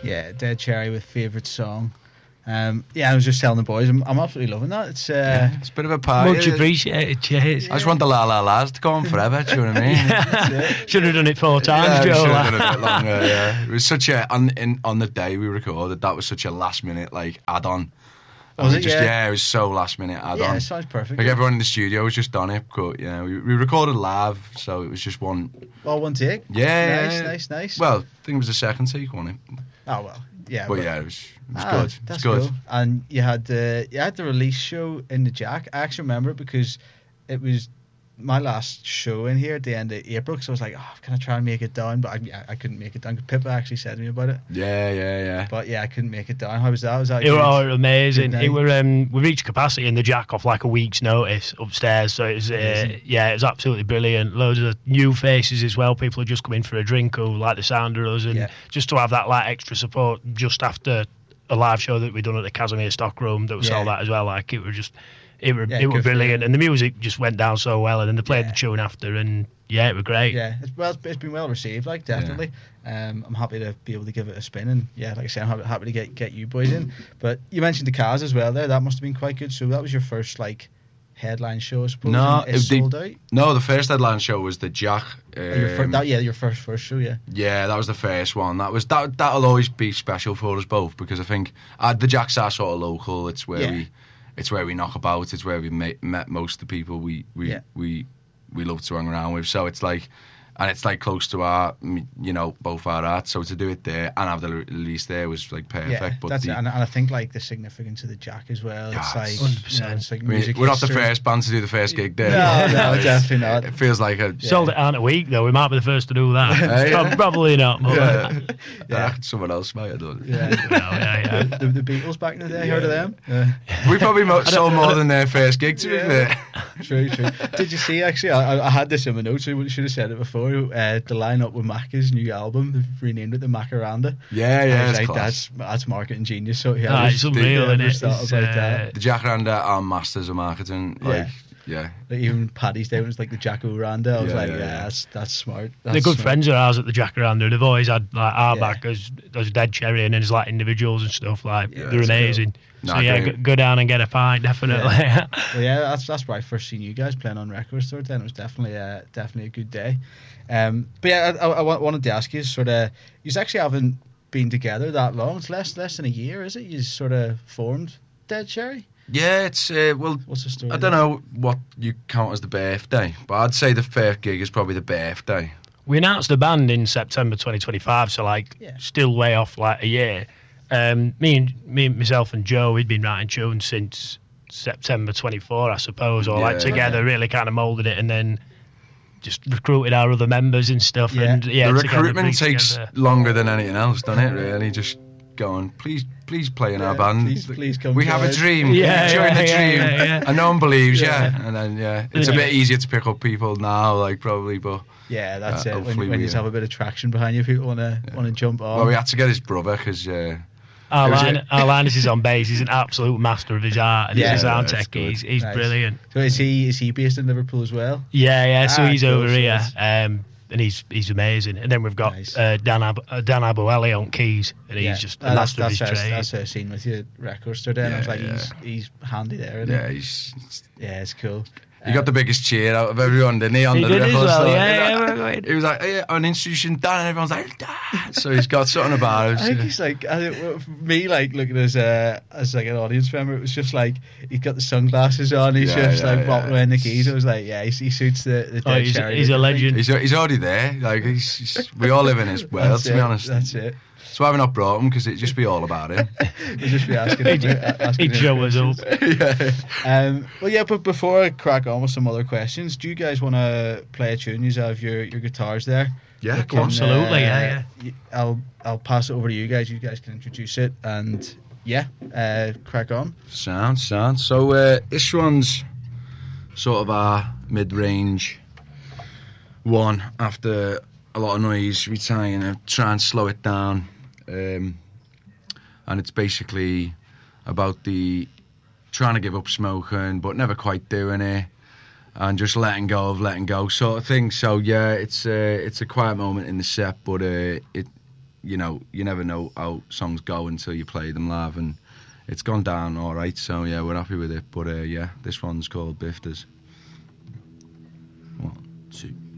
Yeah, Dead Cherry with favourite song. I was just telling the boys, I'm absolutely loving that. It's it's a bit of a party. Much appreciated, cheers. I just want the La La La's to go on forever, do you know what I mean? Should have done it 4 times, Joe. Should have done it a bit longer, yeah. It was such a, on the day we recorded, that was such a last minute, add-on. Was it? It was so last minute add-on. Yeah, it sounds perfect. Everyone in the studio was just on it, but we recorded live, so it was just one take? Yeah. Nice. Well, I think it was the second take, wasn't it? Oh, well. Yeah, but it was good. That's good. Cool. And you had the release show in the Jack. I actually remember it because it was my last show in here at the end of April. Because I was like, can I try and make it down? But I couldn't make it down. Pippa actually said to me about it. Yeah. But I couldn't make it down. How was that? It was amazing. We reached capacity in the Jack off a week's notice upstairs. So it was it was absolutely brilliant. Loads of new faces as well. People had just come in for a drink who like the sound of us, and just to have that extra support just after a live show that we'd done at the Casimir Stockroom that was sold out as well. It was just. It was brilliant, and the music just went down so well, and then they played the tune after, and it was great. Yeah, it's been well received, definitely. Yeah. I'm happy to be able to give it a spin, and like I say, I'm happy to get you boys in. But you mentioned the Cars as well there. That must have been quite good. So that was your first headline show, I suppose. No, it sold out. No, the first headline show was the Jack. Your first show, yeah. Yeah, that was the first one. That'll always be special for us both, because I think the Jacks are sort of local. It's where we knock about. It's where we met most of the people we love to hang around with. So it's close to our, both our hearts. So to do it there and have the release there was perfect. Yeah, but and I think the significance of the Jack as well. It's 100%. It's music. We're not the first band to do the first gig there. No, definitely not. It feels like sold it out a week though. We might be the first to do that. Probably not. Someone else might have done. Yeah. The Beatles back in the day. Heard of them? We probably sold more than their first gig, to be fair. True. Did you see? Actually, I had this in my notes. So I should have said it before. The lineup with Macca's new album, they've renamed it the Macaranda. That's marketing genius. So it's unreal, isn't it? The Jacaranda are masters of marketing. Even Paddy's Day was the Jack-O-Randa. I was that's smart. They're good friends of ours at the Jacaranda. They've always had our back as Dead Cherry and as individuals and stuff. They're amazing. Cool. So go down and get a pint, definitely. That's where I first seen you guys playing on Record Store. Then it was definitely a good day. I wanted to ask you, you actually haven't been together that long. It's less than a year, is it? You sort of formed Dead Cherry. Yeah, it's what's the story? I don't know what you count as the birthday, but I'd say the first gig is probably the birthday. We announced the band in September 2025, so still way off a year. Me, myself and Joe, we'd been writing tunes since September 24, I suppose, or together, really kind of moulded it, and then just recruited our other members and stuff. Yeah. And the recruitment takes longer than anything else, doesn't it? Really, just going, please play in our band. Please come. We have a dream. Join the dream. And no one believes, and then it's a bit easier to pick up people now, probably, but. Yeah, that's it. When you have a bit of traction behind you, people want to jump on. Well, we had to get his brother because. Linus is on bass. He's an absolute master of his art, and he's a sound tech. He's brilliant. So is he based in Liverpool as well? Yeah. So he's over here, and he's amazing. And then we've got Dan Abueli on keys, and he's just a master of his trade. That's what I've seen with your Record Store. Then I was like, he's handy there. It's cool. He got the biggest cheer out of everyone, didn't he? He did as well, He was like, an institution Dan, and everyone's like, Dan. So he's got something about him. I think he's for me, looking as an audience member, it was just he's got the sunglasses on, he's bopping around the keys. I was like, he suits the Dead Cherry. He's a legend. He's already there. We all live in his world, to be honest. That's it. So why have we not brought him? Because it'd just be all about him. We'd just be asking him. He'd show us up. But before I crack on with some other questions, do you guys want to play a tune? You have your guitars there. Yeah, absolutely. I'll pass it over to you guys. You guys can introduce it and crack on. Sound. So this one's sort of our mid-range one after a lot of noise. We try and slow it down. And it's basically about the trying to give up smoking but never quite doing it, and just letting go sort of thing. So it's a quiet moment in the set, but you know, you never know how songs go until you play them live, and it's gone down all right. So yeah, we're happy with it. But yeah, this one's called Bifters. 1, 2.